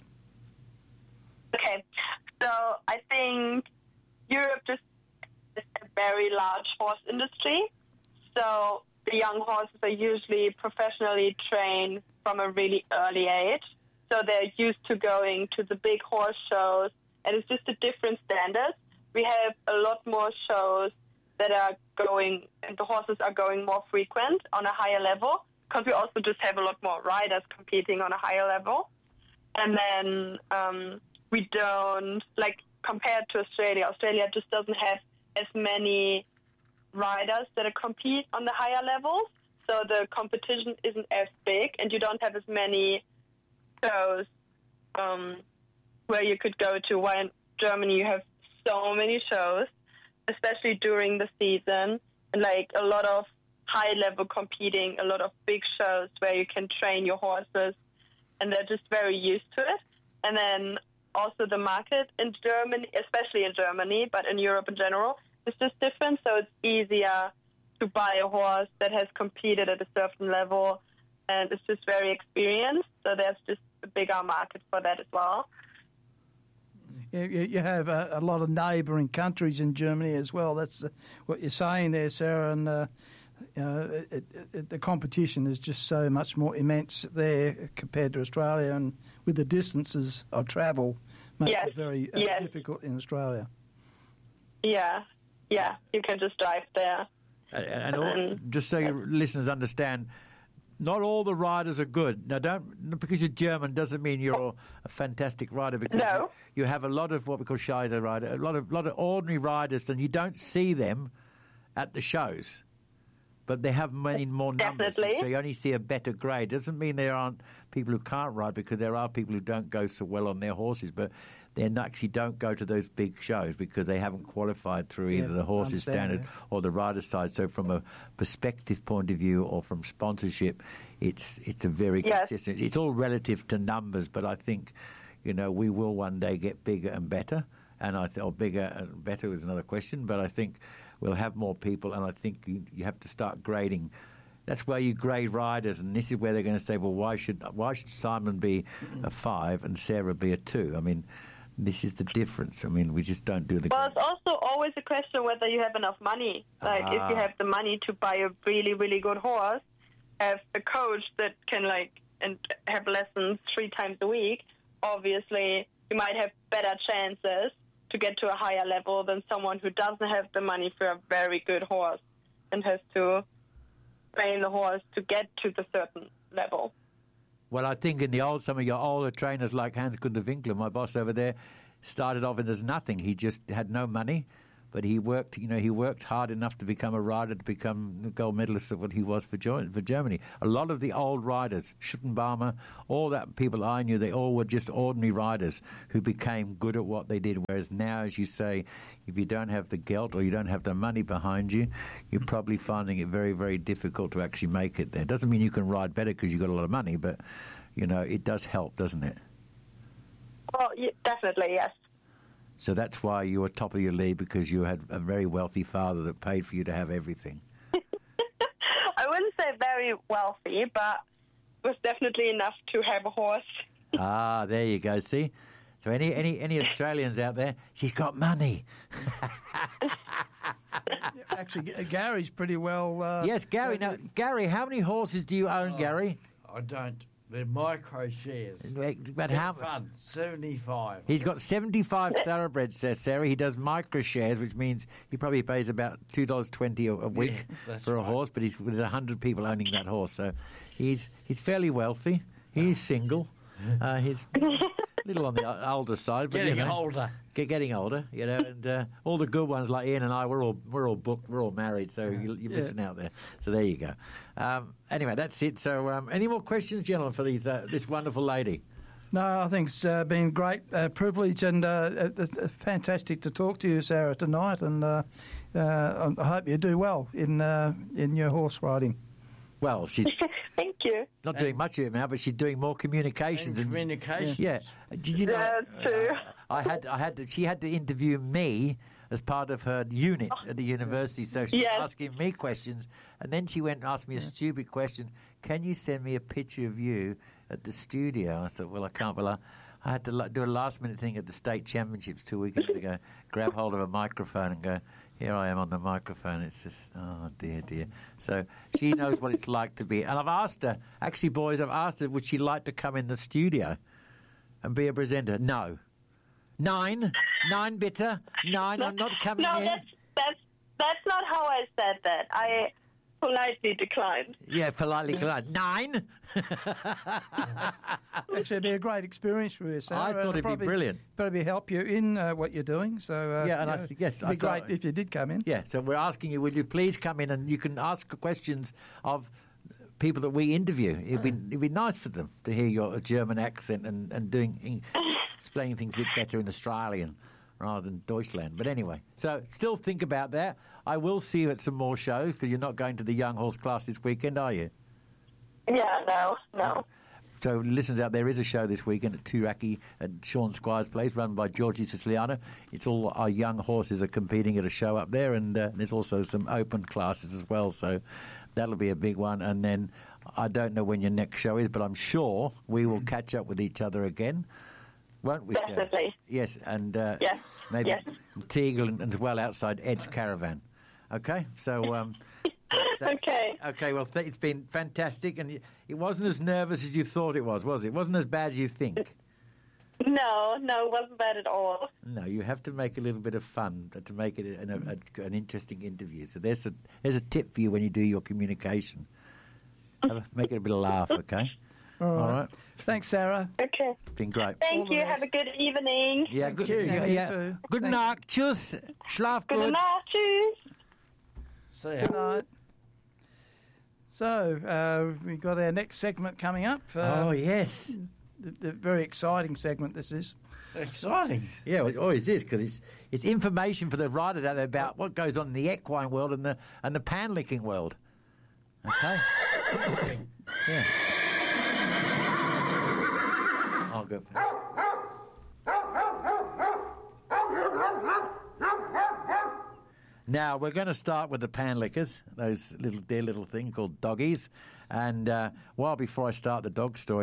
Speaker 3: Okay. So I think Europe just is a very large horse industry. So the young horses are usually professionally trained from a really early age. So they're used to going to the big horse shows, and it's just a different standard. We have a lot more shows that are going, and the horses are going more frequent on a higher level, because we also just have a lot more riders competing on a higher level. And then um, we don't, like, compared to Australia, Australia just doesn't have as many riders that compete on the higher levels, so the competition isn't as big, and you don't have as many shows um, where you could go to. While in Germany, you have so many shows, especially during the season, and like a lot of high-level competing, a lot of big shows where you can train your horses, and they're just very used to it. And then also the market in Germany, especially in Germany, but in Europe in general, it's just different, so it's easier to buy a horse that has competed at a certain level, and it's just very experienced, so there's just a bigger market for that as well.
Speaker 4: You, you you have a, a lot of neighbouring countries in Germany as well. That's uh, what you're saying there, Sarah, and uh, uh, it, it, the competition is just so much more immense there compared to Australia, and with the distances of travel, makes
Speaker 3: Yes,
Speaker 4: it very uh,
Speaker 3: yes.
Speaker 4: difficult in Australia.
Speaker 3: Yeah, yeah, you can just drive there.
Speaker 1: And, and all,
Speaker 3: Um,
Speaker 1: just so your listeners understand, not all the riders are good. Now, don't because you're German doesn't mean you're a fantastic rider. Because
Speaker 3: No.
Speaker 1: you, you have a lot of what we call Scheiße rider, a lot of lot of ordinary riders, and you don't see them at the shows. But they have many more numbers,
Speaker 3: Definitely.
Speaker 1: so you only see a better grade. Doesn't mean there aren't people who can't ride, because there are people who don't go so well on their horses, but they actually don't go to those big shows because they haven't qualified through either
Speaker 4: Yeah,
Speaker 1: the horses
Speaker 4: understand,
Speaker 1: standard
Speaker 4: yeah.
Speaker 1: or the rider side. So from a perspective point of view or from sponsorship, it's it's a very
Speaker 3: Yes.
Speaker 1: consistent. It's all relative to numbers, but I think, you know, we will one day get bigger and better. And I th- or bigger and better is another question, but I think we'll have more people, and I think you, you have to start grading. That's where you grade riders, and this is where they're going to say, well, why should why should Simon be a five and Sarah be a two? I mean, this is the difference. I mean, we just don't do the.
Speaker 3: Well, it's also always a question whether you have enough money. Like, if you
Speaker 1: Ah.
Speaker 3: have the money to buy a really, really good horse, have a coach that can, like, and have lessons three times a week, obviously you might have better chances to get to a higher level than someone who doesn't have the money for a very good horse. and has to train the horse to get to the certain level.
Speaker 1: Well, I think in the old, some of your older trainers like Hans Gunther Winkler, my boss over there, started off as nothing. He just had no money, but he worked. You know, he worked hard enough to become a rider, to become the gold medalist of what he was for, for Germany. A lot of the old riders, Schuttenbaumer, all that people I knew, they all were just ordinary riders who became good at what they did. Whereas now, as you say, if you don't have the geld or you don't have the money behind you, you're probably finding it very, very difficult to actually make it there. Doesn't mean you can ride better because you've got a lot of money, but, you know, it does help, doesn't it?
Speaker 3: Well, yeah, definitely, yes.
Speaker 1: So that's why you were top of your league, because you had a very wealthy father that paid for you to have everything.
Speaker 3: I wouldn't say very wealthy, but it was definitely enough to have a horse.
Speaker 1: Ah, there you go, see? So any any, any Australians out there, she's got money.
Speaker 4: Actually, G- Gary's pretty well... Uh,
Speaker 1: yes, Gary. Now, Gary, how many horses do you own,
Speaker 2: Oh.
Speaker 1: Gary?
Speaker 2: I don't. They're micro shares.
Speaker 1: But how?
Speaker 2: Fun. seventy-five.
Speaker 1: He's got seventy-five thoroughbreds, says Sarah. He does micro shares, which means he probably pays about two dollars twenty a, a week
Speaker 2: Yeah, that's
Speaker 1: for a
Speaker 2: right.
Speaker 1: horse, but he's with a hundred people owning that horse. So he's he's fairly wealthy. He's single. Uh, he's a little on the o- older side, but
Speaker 2: Getting
Speaker 1: you know,
Speaker 2: older.
Speaker 1: get, getting older, you know, and uh, all the good ones like Ian and I, we're all we're all booked, we're all married, so you, you're
Speaker 4: Yeah.
Speaker 1: missing out there. So there you go. Um, anyway, that's it. So um, any more questions, gentlemen, for these uh, this wonderful lady?
Speaker 4: No, I think it's uh, been great uh, privilege and uh, it's uh, fantastic to talk to you, Sarah, tonight. And uh, uh, I hope you do well in uh, in your horse riding.
Speaker 1: Well, she's
Speaker 3: Thank you.
Speaker 1: not doing much of it now, but she's doing more communications.
Speaker 2: And communication.
Speaker 1: Yeah. Did you know?
Speaker 3: Yeah, true.
Speaker 1: I had, I had, to, she had to interview me as part of her unit at the university, so she
Speaker 3: Yes.
Speaker 1: was asking me questions, and then she went and asked me a stupid question: "Can you send me a picture of you at the studio?" I said, "Well, I can't." Well, I, I had to like, do a last-minute thing at the state championships two weekends ago. Grab hold of a microphone and go, "Here I am on the microphone." It's just, oh dear, dear. So she knows what it's like to be. And I've asked her, actually, boys, I've asked her, would she like to come in the studio and be a presenter? No. Nine. Nine bitter. Nine. I'm not coming
Speaker 3: No,
Speaker 1: in.
Speaker 3: that's that's that's not how I said that. I politely declined.
Speaker 1: Yeah, politely declined. Nine.
Speaker 4: Actually, it'd be a great experience for you, Sarah.
Speaker 1: I thought
Speaker 4: and
Speaker 1: it'd be
Speaker 4: probably,
Speaker 1: brilliant.
Speaker 4: Probably help you in uh, what you're doing. So uh,
Speaker 1: Yeah, and
Speaker 4: you
Speaker 1: I
Speaker 4: know,
Speaker 1: think- yes,
Speaker 4: it'd
Speaker 1: I
Speaker 4: be great
Speaker 1: thought-
Speaker 4: if you did come in.
Speaker 1: Yeah, so we're asking you, will you please come in and you can ask questions of people that we interview. It'd be, it'd be nice for them to hear your German accent and, and doing explaining things a bit better in Australian rather than Deutschland. But anyway, so still think about that. I will see you at some more shows because you're not going to the young horse class this weekend, are you?
Speaker 3: Yeah, no, no.
Speaker 1: So, listeners out there, is a show this weekend at Turaki at Sean Squire's place, run by Georgie Siciliano. It's all our young horses are competing at a show up there, and uh, there's also some open classes as well. So, that'll be a big one. And then I don't know when your next show is, but I'm sure we will catch up with each other again, won't we? Sarah?
Speaker 3: Definitely.
Speaker 1: Yes, and uh,
Speaker 3: Yes,
Speaker 1: maybe
Speaker 3: yes.
Speaker 1: Teagle and, as well outside Ed's Caravan. Okay, so. Um, That's-
Speaker 3: Okay.
Speaker 1: Okay, well, th- it's been fantastic, and y- it wasn't as nervous as you thought it was, was it? It wasn't as bad as you think.
Speaker 3: No, no, it wasn't bad at all.
Speaker 1: No, you have to make a little bit of fun to make it an, a, a, an interesting interview. So there's a there's a tip for you when you do your communication. Have a, make it a bit of laugh, okay?
Speaker 4: All right.
Speaker 1: All right.
Speaker 4: Thanks, Sarah.
Speaker 3: Okay.
Speaker 1: It's been great.
Speaker 3: Thank
Speaker 4: the
Speaker 3: you.
Speaker 4: best.
Speaker 3: Have a good evening.
Speaker 1: Yeah,
Speaker 4: Thank
Speaker 1: good.
Speaker 4: you.
Speaker 1: Yeah,
Speaker 4: Yeah, you
Speaker 1: yeah.
Speaker 4: too.
Speaker 1: Good
Speaker 4: Thank
Speaker 1: night. Tschüss. Schlaf
Speaker 3: Good
Speaker 1: gut.
Speaker 3: night. Cheers.
Speaker 2: See ya.
Speaker 4: Good night. So, uh, we've got our next segment coming up. Uh,
Speaker 1: Oh yes.
Speaker 4: the, the very exciting segment this is.
Speaker 2: Exciting.
Speaker 1: Yeah, well, it always is because it's it's information for the riders out there about what goes on in the equine world and the and the pan licking world. Okay. Yeah. I'll go. For it. Now we're going to start with the pan lickers, those little dear little thing called doggies. And uh, while before I start the dog story,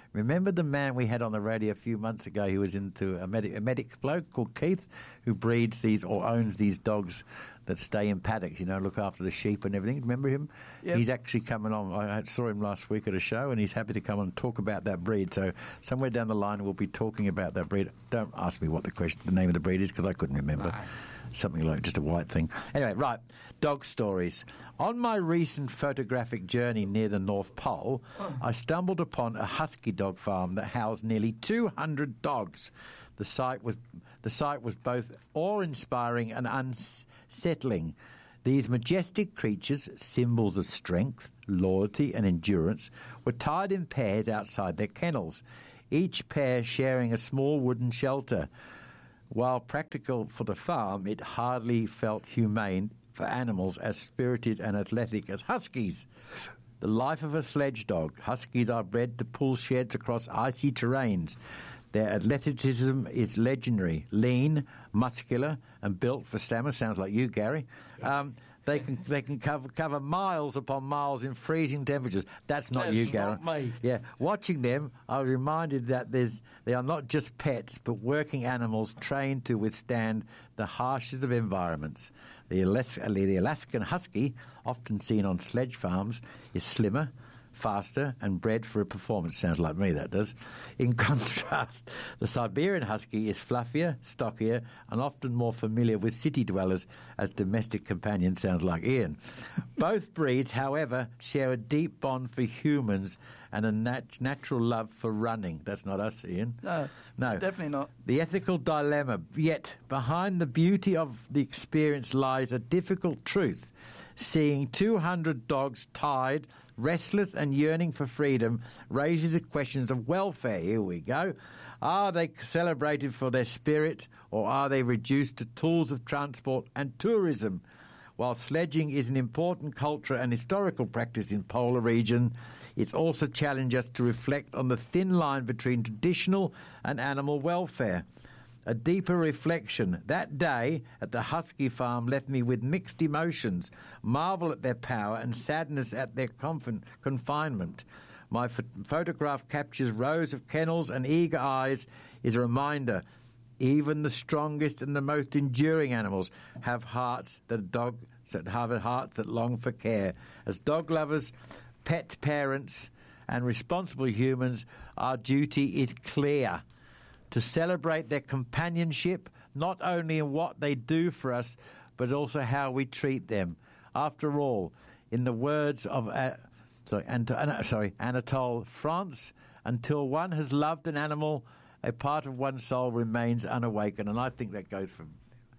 Speaker 1: Remember the man we had on the radio a few months ago who was into a medic, a medic bloke called Keith, who breeds these or owns these dogs that stay in paddocks, you know, look after the sheep and everything. Remember him?
Speaker 4: Yep.
Speaker 1: He's actually coming on. I saw him last week at a show, and he's happy to come and talk about that breed. So somewhere down the line, we'll be talking about that breed. Don't ask me what the question, the name of the breed is, because I couldn't remember.
Speaker 2: No.
Speaker 1: Something like just a white thing. Anyway, right, dog stories. On my recent photographic journey near the North Pole, oh. I stumbled upon a husky dog farm that housed nearly two hundred dogs. The sight was the sight was both awe-inspiring and unsettling. These majestic creatures, symbols of strength, loyalty and endurance, were tied in pairs outside their kennels, each pair sharing a small wooden shelter. While practical for the farm, it hardly felt humane for animals as spirited and athletic as huskies. The life of a sledge dog. Huskies are bred to pull sheds across icy terrains. Their athleticism is legendary. Lean, muscular, and built for stamina. Sounds like you, Gary. Um, they can they can cover cover miles upon miles in freezing temperatures. That's not
Speaker 2: That's
Speaker 1: you, Gary.
Speaker 2: not me.
Speaker 1: Yeah, watching them, I was reminded that there's they are not just pets, but working animals trained to withstand the harshest of environments. The, Alas- the Alaskan Husky, often seen on sledge farms, is slimmer, faster, and bred for a performance. Sounds like me, that does. In contrast, the Siberian Husky is fluffier, stockier, and often more familiar with city dwellers as domestic companions. Sounds like Ian. Both breeds, however, share a deep bond for humans and a nat- natural love for running. That's not us, Ian.
Speaker 4: No,
Speaker 1: no,
Speaker 4: definitely not.
Speaker 1: The ethical dilemma. Yet, behind the beauty of the experience lies a difficult truth. Seeing two hundred dogs tied, restless and yearning for freedom, raises the questions of welfare. Here we go. Are they celebrated for their spirit, or are they reduced to tools of transport and tourism? While sledging is an important cultural and historical practice in polar region, it's also challenged us to reflect on the thin line between traditional and animal welfare. A deeper reflection that day at the Husky farm left me with mixed emotions, marvel at their power and sadness at their confin- confinement. My ph- photograph captures rows of kennels and eager eyes is a reminder even the strongest and the most enduring animals have hearts that dog that have hearts that long for care. As dog lovers, pet parents and responsible humans, our duty is clear. To celebrate their companionship, not only in what they do for us, but also how we treat them. After all, in the words of uh, sorry, Ant- uh, sorry, Anatole France, until one has loved an animal, a part of one's soul remains unawakened. And I think that goes for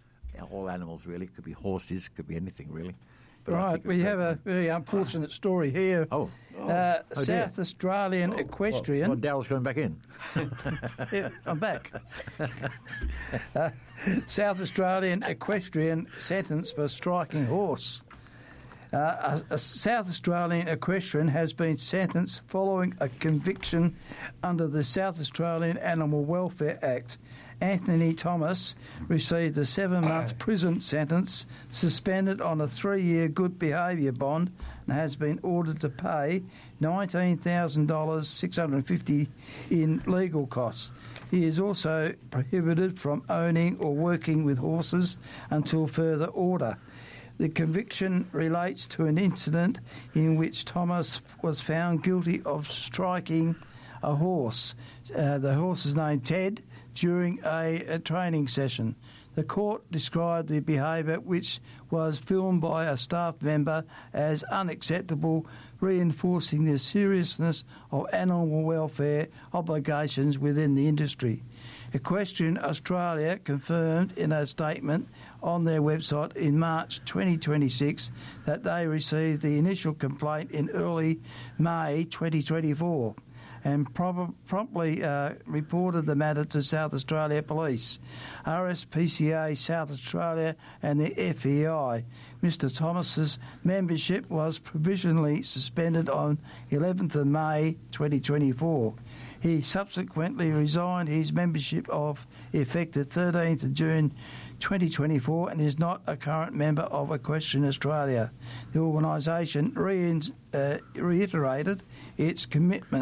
Speaker 1: all animals, really. It could be horses, could be anything, really. But
Speaker 4: right, we have a very unfortunate story here.
Speaker 1: Oh,
Speaker 4: uh,
Speaker 1: oh
Speaker 4: South
Speaker 1: dear.
Speaker 4: Australian
Speaker 1: oh,
Speaker 4: equestrian.
Speaker 1: Well, well, Daryl's going back in.
Speaker 4: Yeah, I'm back. uh, South Australian equestrian sentenced for striking horse. Uh, a, a South Australian equestrian has been sentenced following a conviction under the South Australian Animal Welfare Act. Anthony Thomas received a seven-month prison sentence, suspended on a three-year good behaviour bond, and has been ordered to pay nineteen thousand dollars six hundred fifty dollars in legal costs. He is also prohibited from owning or working with horses until further order. The conviction relates to an incident in which Thomas was found guilty of striking a horse. Uh, the horse is named Ted during a, a training session. The court described the behaviour, which was filmed by a staff member, as unacceptable, reinforcing the seriousness of animal welfare obligations within the industry. Equestrian Australia confirmed in a statement on their website in March twenty twenty-six that they received the initial complaint in early May twenty twenty-four and prob- promptly uh, reported the matter to South Australia Police, R S P C A South Australia and the F E I. Mister Thomas's membership was provisionally suspended on eleventh of May twenty twenty-four. He subsequently resigned his membership of effective thirteenth of June twenty twenty-four and is not a current member of Equestrian Australia. The organisation re- uh, reiterated its commitment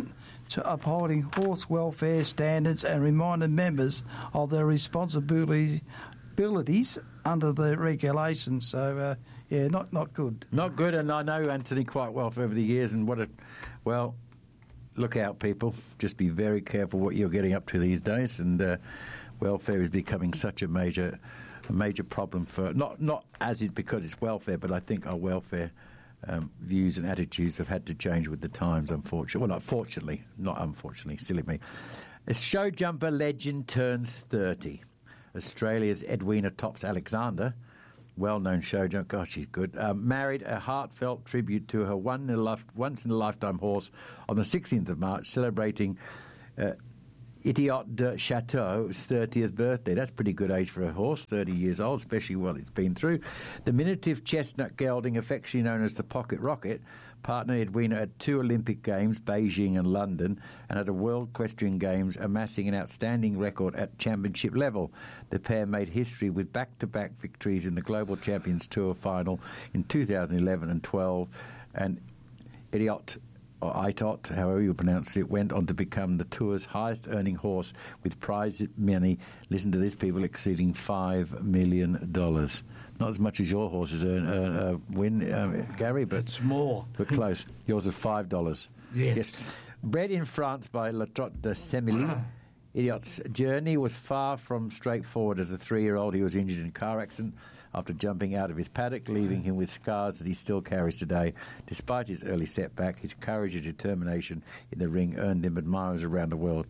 Speaker 4: to upholding horse welfare standards and reminded members of their responsibilities abilities under the regulations. So, uh, yeah, not not good.
Speaker 1: Not good, and I know Anthony quite well for over the years, and what a, well, look out, people. Just be very careful what you're getting up to these days, and uh, welfare is becoming such a major a major problem for, not, not as it because it's welfare, but I think our welfare um, views and attitudes have had to change with the times, unfortunately. Well, not fortunately, not unfortunately, silly me. A show jumper legend turns thirty. Australia's Edwina Tops-Alexander, well-known show jumper, gosh, she's good, um, married a heartfelt tribute to her one in a life, once-in-a-lifetime horse on the sixteenth of March, celebrating uh, Idiot de Chateau's thirtieth birthday. That's a pretty good age for a horse, thirty years old, especially what it's been through. The diminutive chestnut gelding, affectionately known as the Pocket Rocket, partnered Edwina at two Olympic Games, Beijing and London, and at a World Equestrian Games, amassing an outstanding record at championship level. The pair made history with back-to-back victories in the Global Champions Tour final in two thousand eleven and twelve, and Idiot, or Itot, however you pronounce it, went on to become the Tour's highest-earning horse with prize money, listen to this, people, exceeding five million dollars. Not as much as your horses earn, uh, uh, win, uh, Gary, but
Speaker 2: it's more.
Speaker 1: But close. Yours is five dollars.
Speaker 2: Yes.
Speaker 1: yes. Bred in France by La Trotte de Semilly, Idiot's journey was far from straightforward. As a three-year-old, he was injured in a car accident after jumping out of his paddock, leaving him with scars that he still carries today. Despite his early setback, his courage and determination in the ring earned him admirers around the world.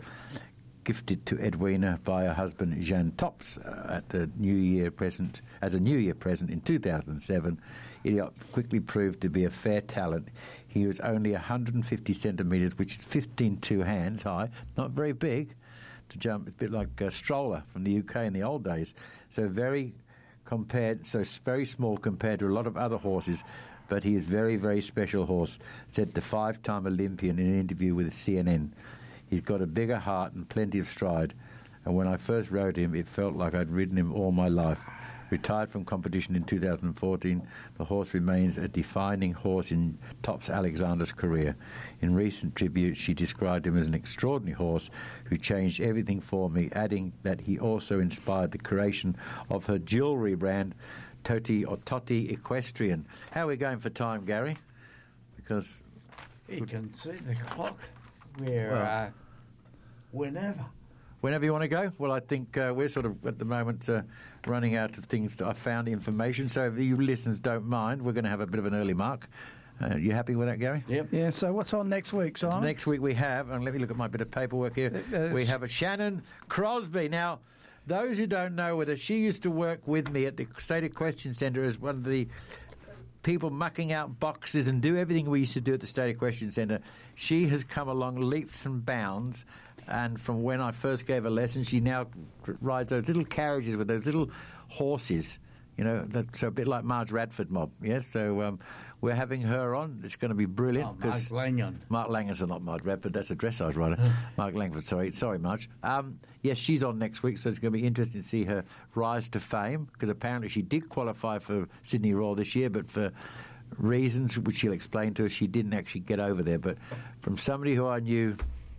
Speaker 1: Gifted to Edwina by her husband Jean Tops uh, at the New Year present, as a New Year present in two thousand seven, Idiot quickly proved to be a fair talent. He was only one hundred fifty centimetres, which is fifteen two hands high, not very big to jump. It's a bit like a stroller from the U K in the old days. So very compared, so very small compared to a lot of other horses, but he is very, very special horse, said the five-time Olympian in an interview with C N N. He's got a bigger heart and plenty of stride, and when I first rode him, it felt like I'd ridden him all my life. Retired from competition in two thousand fourteen, the horse remains a defining horse in Tops-Alexander's career. In recent tributes, she described him as an extraordinary horse who changed everything for me, adding that he also inspired the creation of her jewellery brand, Toti or Totti Equestrian. How are we going for time, Gary? Because
Speaker 2: you can see the clock. We're
Speaker 1: well,
Speaker 2: uh, whenever.
Speaker 1: Whenever you want to go? Well, I think uh, we're sort of, at the moment, uh, running out of things that I found information. So if you listeners don't mind, we're going to have a bit of an early mark. Uh, you happy with that, Gary?
Speaker 2: Yep.
Speaker 4: Yeah, so what's on next week, Simon?
Speaker 1: Next week we have, and let me look at my bit of paperwork here, uh, we have a Shannon Crosby. Now, those who don't know whether she used to work with me at the State Equestrian Centre as one of the people mucking out boxes and do everything we used to do at the State Equestrian Centre. She has come along leaps and bounds, and from when I first gave her lessons, she now rides those little carriages with those little horses, you know, that's a bit like Marge Radford mob, yes? So um, we're having her on. It's going to be brilliant.
Speaker 2: Oh, Mark Langan.
Speaker 1: Mark Langan's not Marge Radford, that's a dressage rider. Mark Langford, sorry. Sorry, Marge. Um, yes, she's on next week, so it's going to be interesting to see her rise to fame, because apparently she did qualify for Sydney Royal this year, but for reasons which she'll explain to us, she didn't actually get over there. But from somebody who I knew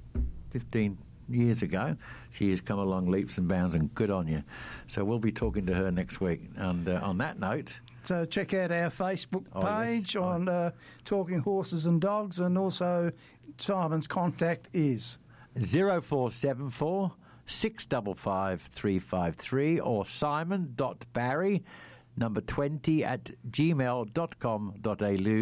Speaker 1: fifteen years ago, she has come along leaps and bounds, and good on you. So we'll be talking to her next week. And uh, on that note...
Speaker 4: So check out our Facebook
Speaker 1: oh,
Speaker 4: page
Speaker 1: yes.
Speaker 4: on uh, Talking Horses and Dogs, and also Simon's contact is...
Speaker 1: zero four seven four, six five five, three five three or simon dot barry number twenty at gmail dot com dot a u,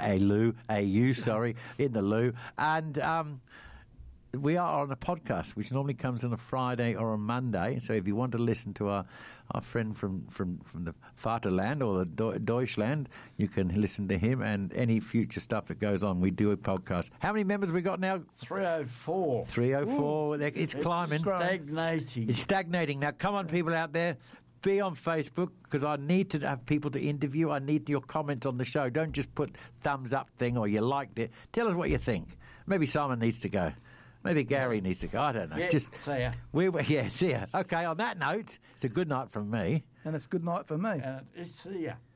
Speaker 1: a u, sorry, in the loo. And um, we are on a podcast, which normally comes on a Friday or a Monday. So if you want to listen to our, our friend from, from, from the Vaterland or the Deutschland, you can listen to him and any future stuff that goes on. We do a podcast. How many members have we got now?
Speaker 2: three oh four.
Speaker 1: three oh four. Ooh, it's, it's climbing.
Speaker 2: Stagnating.
Speaker 1: It's stagnating. Now, come on, people out there. Be on Facebook, because I need to have people to interview. I need your comments on the show. Don't just put thumbs up thing or you liked it. Tell us what you think. Maybe Simon needs to go. Maybe Gary yeah. needs to go. I don't know.
Speaker 2: Yeah,
Speaker 1: just
Speaker 2: see ya.
Speaker 1: We were, yeah, see ya. Okay, on that note, it's a good night from me.
Speaker 4: And it's good night for me.
Speaker 2: And it's see ya.